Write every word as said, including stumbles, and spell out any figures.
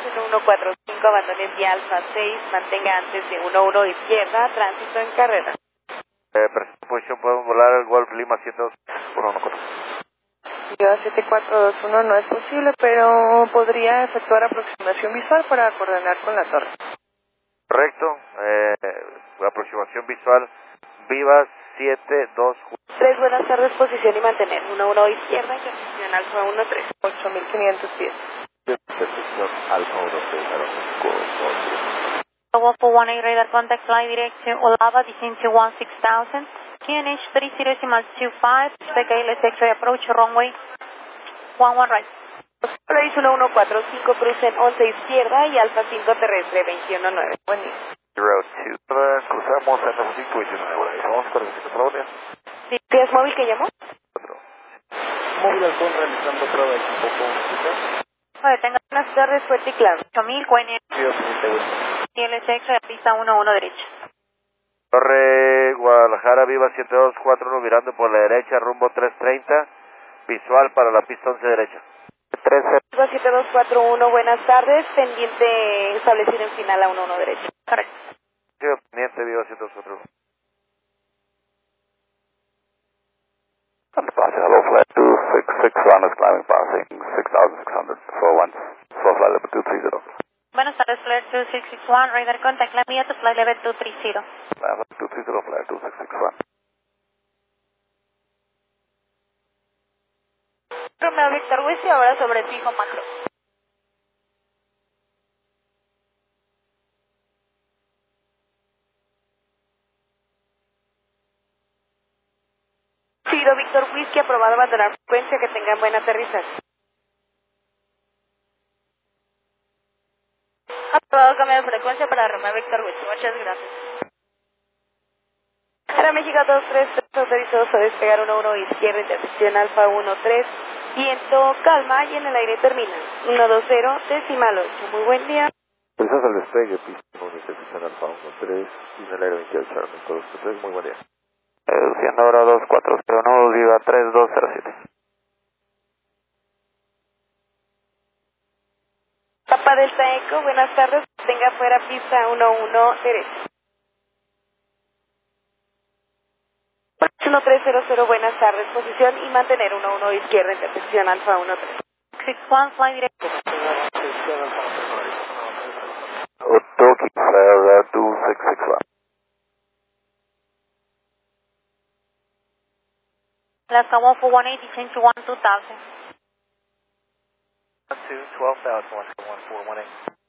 uno uno cuatro cinco, abandone vía Alfa seis, mantenga antes de uno uno izquierda, tránsito en carrera. Eh, posición, podemos volar el Golf Lima siete dos uno uno cuatro. Viva siete cuatro dos uno no es posible, pero podría efectuar aproximación visual para coordinar con la torre. Correcto, eh, aproximación visual, Viva siete dos tres, buenas tardes, posición y mantener. uno uno izquierda, intercepción Alfa uno tres. ocho mil quinientos pies. Intercepción Alfa uno tres, one four one eight radar contact, fly direct to Olava, descend to one six thousand, Q N H three zero decimal two five, expect A L S X-ray approach, runway one one right. Place uno uno cuatro cinco, crucen once izquierda y Alfa cinco terrestre veintiuno nueve. Buen día. zero two, cruzamos en Alfa cinco veintiuno nueve, vamos para veinticinco por favor. ¿Sí? ¿Qué es móvil que llamó? Móvil Halcón realizando prueba de equipo con Detenga. Buenas tardes, fuerte y claro. ocho mil, Q N H, A L S X-ray, pista uno uno derecha. Torre Guadalajara, Viva siete dos cuatro uno, virando por la derecha, rumbo tres treinta, visual para la pista once derecha. Viva siete dos cuatro uno, buenas tardes, pendiente establecido en final a uno uno derecha. Correcto. Pendiente, Viva siete dos cuatro uno. Hello, flight two six six one is climbing, passing six thousand six hundred, four one, for flight level two three zero. Buenas tardes, Flight two six six one, radar contact, la vía to flight level two three zero. Level two three zero, flight two six six one. Romeo Víctor Whisky, ahora sobre fijo macro. Ciro Víctor Whisky, aprobado abandonar frecuencia, que tengan buen aterrizaje. Aprobado cambio de frecuencia para Romeo Víctor Whisky, muchas gracias. Era México dos tres tres, autorizados a despegar uno uno izquierda, intersección Alfa uno tres, viento calma y en el aire termina. uno dos cero, decimal ocho, muy buen día. Empezamos al despegue, pista uno, intersección Alfa uno tres, y en el aire veintiocho, Armento dos tres, muy buen día. Reduciendo ahora dos cuatro cero nueve, Viva tres dos cero siete. Papa Delta Eco, buenas tardes, tenga fuera pista uno uno derecha. uno tres cero cero, buenas tardes, posición y mantener uno uno izquierda, intersección Alfa uno tres. six one, fly direct. Otoki, Flyer two six six one. Alaska one four one eight, descend to one two thousand. two twelve thousand, one four one eight.